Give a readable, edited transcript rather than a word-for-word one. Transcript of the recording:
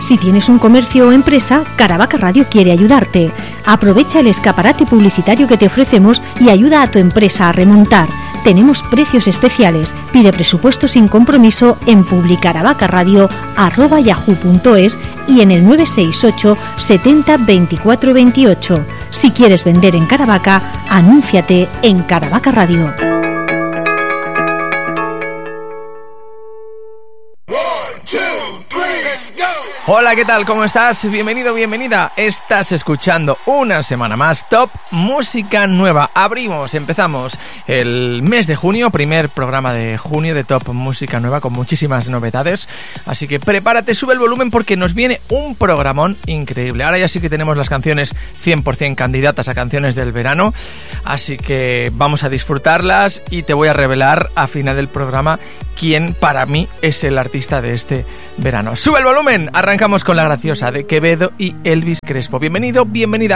Si tienes un comercio o empresa, Caravaca Radio quiere ayudarte. Aprovecha el escaparate publicitario que te ofrecemos y ayuda a tu empresa a remontar. Tenemos precios especiales. Pide presupuesto sin compromiso en publicaravacaradio@yahoo.es y en el 968 70 24 28. Si quieres vender en Caravaca, anúnciate en Caravaca Radio. Hola, ¿qué tal? ¿Cómo estás? Bienvenido, bienvenida. Estás escuchando una semana más Top Música Nueva. Empezamos el mes de junio, primer programa de junio de Top Música Nueva con muchísimas novedades. Así que prepárate, sube el volumen porque nos viene un programón increíble. Ahora ya sí que tenemos las canciones 100% candidatas a canciones del verano. Así que vamos a disfrutarlas y te voy a revelar a final del programa quién para mí es el artista de este verano. ¡Sube el volumen! Arrancamos con la graciosa de Quevedo y Elvis Crespo. Bienvenido, bienvenida.